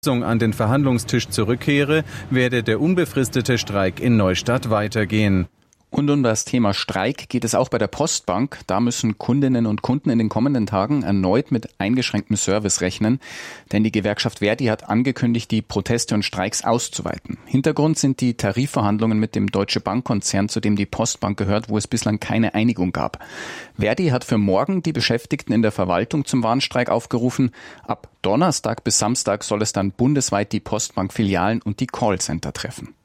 an den Verhandlungstisch zurückkehre, werde der unbefristete Streik in Neustadt weitergehen. Und um das Thema Streik geht es auch bei der Postbank. Da müssen Kundinnen und Kunden in den kommenden Tagen erneut mit eingeschränktem Service rechnen. Denn die Gewerkschaft ver.di hat angekündigt, die Proteste und Streiks auszuweiten. Hintergrund sind die Tarifverhandlungen mit dem Deutsche Bankkonzern, zu dem die Postbank gehört, wo es bislang keine Einigung gab. ver.di hat für morgen die Beschäftigten in der Verwaltung zum Warnstreik aufgerufen. Ab Donnerstag bis Samstag soll es dann bundesweit die Postbank-Filialen und die Callcenter treffen.